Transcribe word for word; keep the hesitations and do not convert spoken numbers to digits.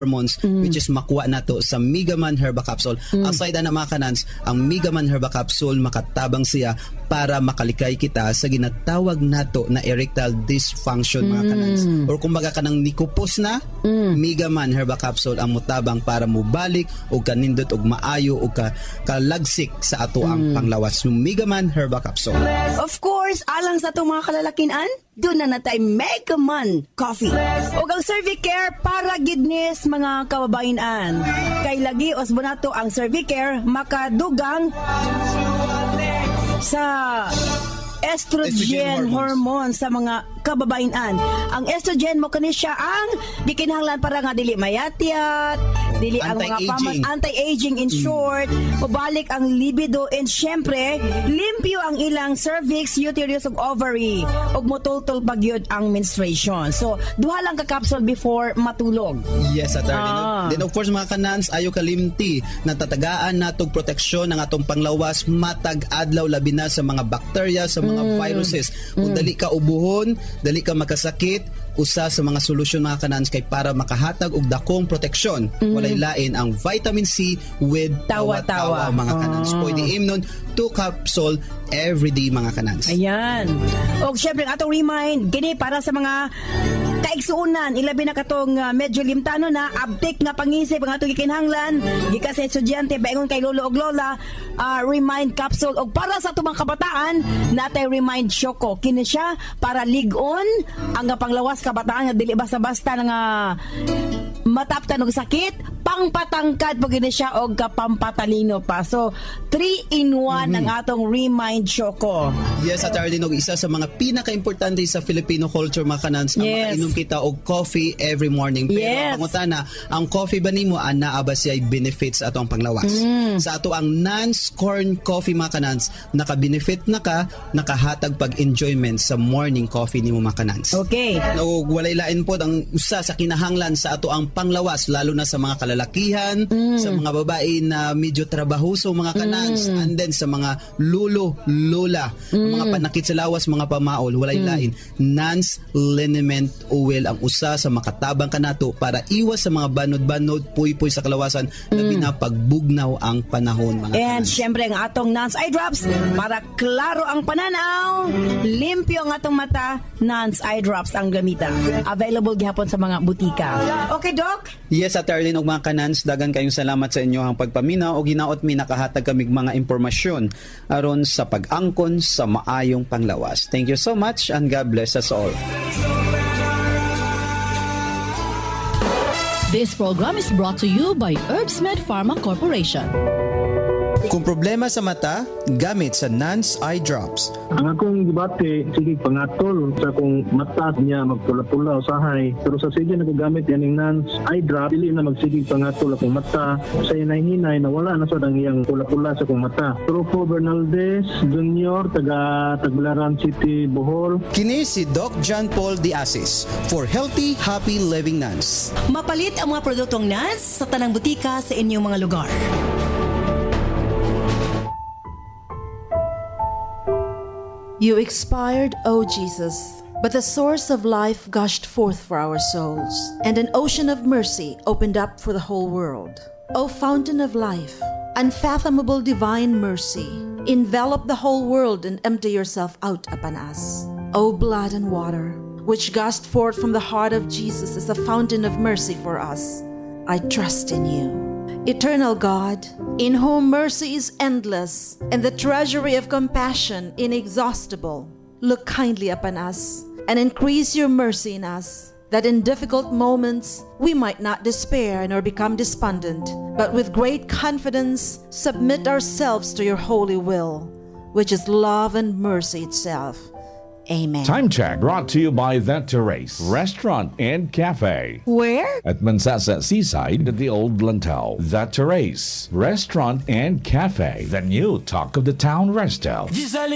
hormones mm. which is makuha nato sa Megaman Herba Capsule. Mm. Aside na mga kanans, ang Megaman Herba Capsule makatabang siya para makalikay kita sa ginatawag nato na erectile dysfunction mga mm. kanans. Or kumbaga kanang nikupos na, mm. Megaman Herba Capsule ang mutabang para mubalik o kanindot og maayo o ka, kalagsik sa ato ang mm. panglawas. Yung Megaman Herba Capsule. Of course, alang sa itong mga kalalakinan, doon na natay Megaman Coffee. O ang Cervicare para gidnis mga kababainan. Kay lagi os bonato ang Cervicare makadugang sa estrogen, estrogen hormone sa mga kababainan. Ang estrogen mo kani siya ang gikinahanglan para nga dili mayatyat, dili ang mga pamas, anti-aging in short, mm. mabalik ang libido, and syempre limpyo ang ilang cervix, uterus ug ovary ug motultol pagyud ang menstruation. So duha lang ka capsule before matulog. Yes, attorney. Ah. Then of course mga kanans, ayo kalimti na tatagaan natog proteksyon ng atong panglawas matag adlaw labi na sa mga bakterya, sa mga mm. viruses. Kung mm. dali ka ubuhon, dali ka magkasakit, usa sa mga solusyon mga kanans kay para makahatag og dakong proteksyon. Mm. Walay lain ang vitamin C with tawa-tawa mga kanans. Oh. Pwede im nun two capsule every day mga kanans. Ayan. O syempre atong remind gini para sa mga kaigsuunan, ilabi na katong uh, medyo limtano na update nga pangisip ang atong gikinahanglan gikan sa estudyante baingon kay lolo og lola, uh, remind capsule. Og para sa atong mga kabataan natay remind Choco, kini siya para ligon ang panglawas kabataan nga dili basta-basta nga mataptan og sakit, pangpatangkad po gini siya og kapampatalino pa. So three in one mm-hmm. ang atong remind Choco. Yes, at Arlene, og isa sa mga pinaka-importante sa Filipino culture mga kanans, ang yes. makainom kita og coffee every morning. Pero yes. pangutana, ang coffee ba nimo ana ba siya benefits ato ang panglawas? Mm. Sa ato ang non-scorn coffee mga kanans, naka-benefit na ka, nakahatag pag-enjoyment sa morning coffee nimo mga kanans. Okay. No, walay lain po ang usa sa kinahanglan sa ato ang panglawas, lalo na sa mga kalalakihan, mm. sa mga babae na medyo trabahoso mga kanans, mm. and then sa mga lulo, lola, mm. mga panakit sa lawas, mga pamaol, walay mm. lain. Nance liniment oil ang usa sa makatabang kanato para iwas sa mga banod-banod, puy-puy sa kalawasan, mm. labi na pagbugnaw ang panahon mga and kanans. syempre ang atong Nance Eye Drops para klaro ang pananaw, limpyo ang atong mata, Nance Eye Drops ang gamitan. Available gihapon sa mga butika. Okay, Doc? Yes, at Arlene og mga kanans, dagan kayong salamat sa inyo ang pagpaminaw o ginaot mi nakahatag kamig mga impormasyon aron sa pag-angkon sa maayong panglawas. Thank you so much and God bless us all. This program is brought to you by Herbsmed Pharma Corporation. Kung problema sa mata, gamit sa Nance Eye Drops. Ang akong gibate, sige pangatol sa kung mata niya magpula-pula usahay. Pero sa sige nagagamit yan ng Nance Eye Drop, dili na magsigig pangatol akong mata. Sa hinay-hinay na wala na sa dangyang pula-pula sa akong mata. Trufo Bernaldez Junior, taga Tagbilaran City, Bohol. Kini si Doc John Paul Diasis for Healthy, Happy Living Nance. Mapalit ang mga produktong Nance sa tanang butika sa inyong mga lugar. You expired, O Jesus, but the source of life gushed forth for our souls, and an ocean of mercy opened up for the whole world. O fountain of life, unfathomable divine mercy, envelop the whole world and empty yourself out upon us. O blood and water, which gushed forth from the heart of Jesus as a fountain of mercy for us, I trust in you. Eternal God, in whom mercy is endless and the treasury of compassion inexhaustible, look kindly upon us and increase your mercy in us, that in difficult moments we might not despair nor become despondent, but with great confidence submit ourselves to your holy will, which is love and mercy itself. Amen. Time check brought to you by The Terrace Restaurant and Cafe. Where? At Mansasa Seaside at the Old Lantau. The Terrace Restaurant and Cafe. The new talk of the town resto.